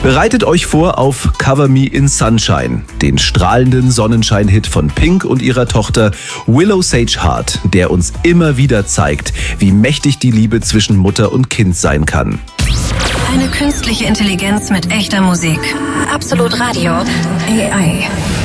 Bereitet euch vor auf Cover Me in Sunshine, den strahlenden Sonnenschein-Hit von Pink und ihrer Tochter Willow Sage Hart, der uns immer wieder zeigt, wie mächtig die Liebe zwischen Mutter und Kind sein kann. Eine künstliche Intelligenz mit echter Musik. Absolut Radio. AI.